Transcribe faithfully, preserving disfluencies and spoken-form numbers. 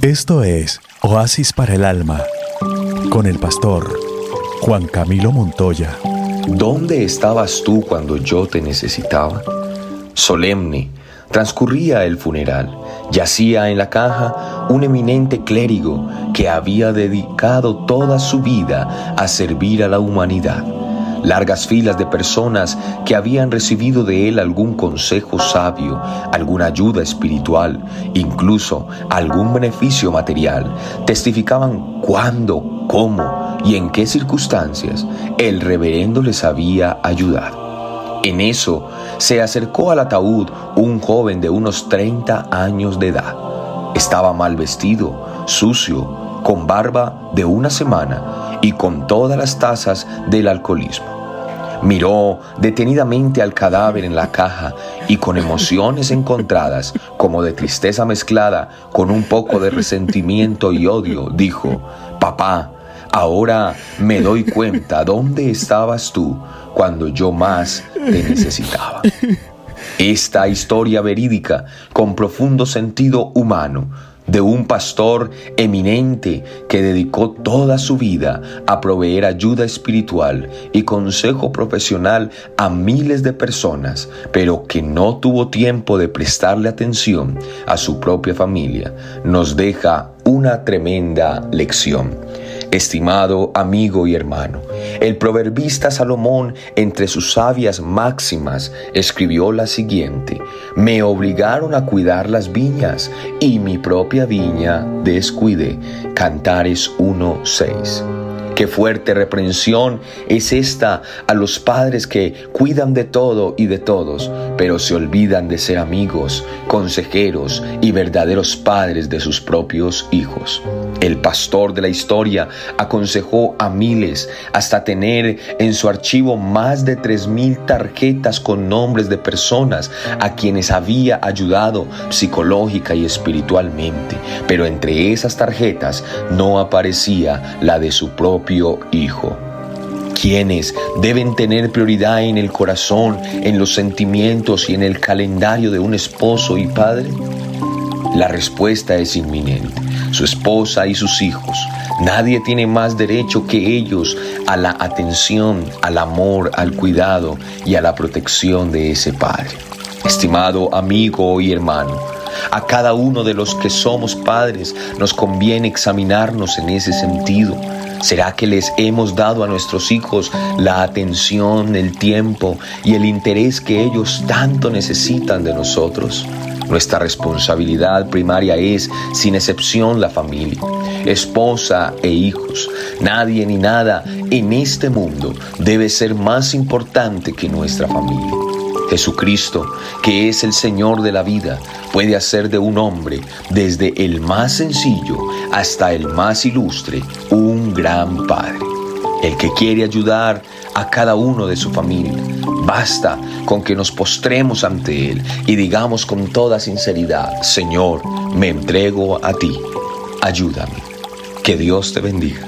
Esto es Oasis para el Alma, con el pastor Juan Camilo Montoya. ¿Dónde estabas tú cuando yo te necesitaba? Solemne, transcurría el funeral. Yacía en la caja un eminente clérigo que había dedicado toda su vida a servir a la humanidad. Largas filas de personas que habían recibido de él algún consejo sabio, alguna ayuda espiritual, incluso algún beneficio material, testificaban cuándo, cómo y en qué circunstancias el reverendo les había ayudado. En eso se acercó al ataúd un joven de unos treinta años de edad. Estaba mal vestido, sucio, con barba de una semana y con todas las tazas del alcoholismo. Miró detenidamente al cadáver en la caja y con emociones encontradas, como de tristeza mezclada con un poco de resentimiento y odio, dijo: «Papá, ahora me doy cuenta dónde estabas tú cuando yo más te necesitaba». Esta historia verídica, con profundo sentido humano, de un pastor eminente que dedicó toda su vida a proveer ayuda espiritual y consejo profesional a miles de personas, pero que no tuvo tiempo de prestarle atención a su propia familia, nos deja una tremenda lección. Estimado amigo y hermano, el proverbista Salomón, entre sus sabias máximas, escribió la siguiente: «Me obligaron a cuidar las viñas, y mi propia viña descuidé». Cantares uno seis. Qué fuerte reprensión es esta a los padres que cuidan de todo y de todos, pero se olvidan de ser amigos, consejeros y verdaderos padres de sus propios hijos. El pastor de la historia aconsejó a miles hasta tener en su archivo más de tres mil tarjetas con nombres de personas a quienes había ayudado psicológica y espiritualmente, pero entre esas tarjetas no aparecía la de su propio hijo. ¿Quiénes deben tener prioridad en el corazón, en los sentimientos y en el calendario de un esposo y padre? La respuesta es inminente: su esposa y sus hijos. Nadie tiene más derecho que ellos a la atención, al amor, al cuidado y a la protección de ese padre. Estimado amigo y hermano, a cada uno de los que somos padres nos conviene examinarnos en ese sentido. ¿Será que les hemos dado a nuestros hijos la atención, el tiempo y el interés que ellos tanto necesitan de nosotros? Nuestra responsabilidad primaria es, sin excepción, la familia, esposa e hijos. Nadie ni nada en este mundo debe ser más importante que nuestra familia. Jesucristo, que es el Señor de la vida, puede hacer de un hombre, desde el más sencillo hasta el más ilustre, un gran padre. El que quiere ayudar a cada uno de su familia, basta con que nos postremos ante Él y digamos con toda sinceridad: «Señor, me entrego a ti, ayúdame». Que Dios te bendiga.